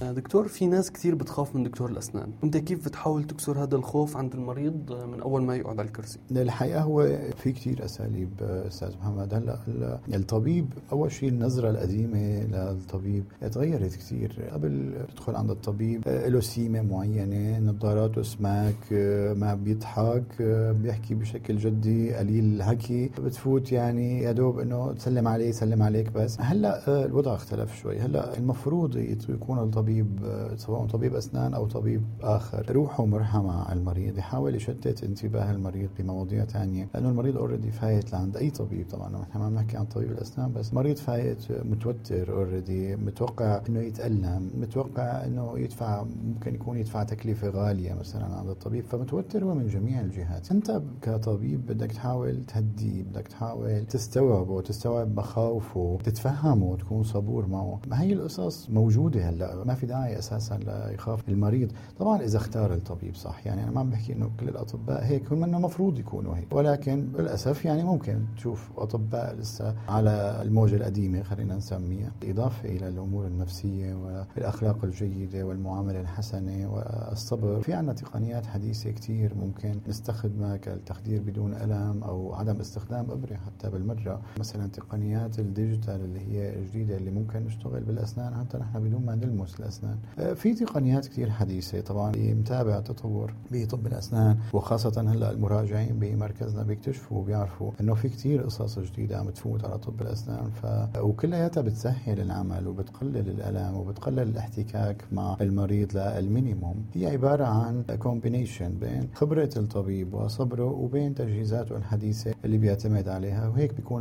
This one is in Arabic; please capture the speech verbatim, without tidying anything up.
دكتور، في ناس كثير بتخاف من دكتور الأسنان، أنت كيف بتحاول تكسر هذا الخوف عند المريض من أول ما يقعد على الكرسي؟ الحقيقة هو في كتير أساليب أستاذ محمد. هلا الطبيب أول شيء النظرة القديمة للطبيب تغيرت كتير. قبل تدخل عند الطبيب له سيمة معينة، نظاراته سماك، ما بيضحك، بيحكي بشكل جدي، قليل الحكي، بتفوت يعني يا دوب إنه تسلم عليه سلم عليك بس. هلا الوضع اختلف شوي. هلا المفروض يكون الطبيب سواء طبيب أسنان أو طبيب آخر روحه مرحة مع المريض، يحاول يشتت انتباه المريض بمواضيع تانية، لأنه المريض اوريدي فايت لعند أي طبيب. طبعا نحن ما بنحكي عن طبيب الأسنان بس، مريض فايت متوتر اوريدي، متوقع إنه يتألم، متوقع إنه يدفع، ممكن يكون يدفع تكلفة غالية مثلا عند الطبيب، فمتوتر هو من جميع الجهات. أنت كطبيب بدك تحاول تهدي، بدك تحاول تستوعبه وتستوعب مخاوفه، تتفهمه وتكون صبور معه. هي القصص موجودة هلا، ما في داعي أساسا ليخاف المريض. طبعا إذا اختار الطبيب صح، يعني أنا ما عم بحكي إنه كل الأطباء هيك، هم إنه مفروض يكونوا هيك، ولكن للأسف يعني ممكن تشوف أطباء لسه على الموجة القديمة خلينا نسميها. إضافة إلى الأمور النفسية والأخلاق الجيدة والمعاملة الحسنة والصبر، في عنا تقنيات حديثة كتير ممكن نستخدمها كالتخدير بدون ألم أو عدم استخدام إبرة حتى بالمرة. مثلا تقنيات الديجيتال اللي هي الجديدة اللي ممكن نشتغل بالأسنان حتى نحن بدون ما نلمس الأسنان. في تقنيات كتير حديثة طبعا متابع تطور بطب الأسنان، وخاصة هلا المراجعين بمركزنا بيكتشفوا وبيعرفوا إنه في كتير قصص جديدة عم تفوت على طب الأسنان، ف وكلها بتسهل العمل وبتقلل الألم وبتقلل الاحتكاك مع المريض للمينيموم. هي عبارة عن كومبينيشن بين خبرة الطبيب وصبره وبين تجهيزاته الحديثة اللي بيعتمد عليها، وهيك بيكون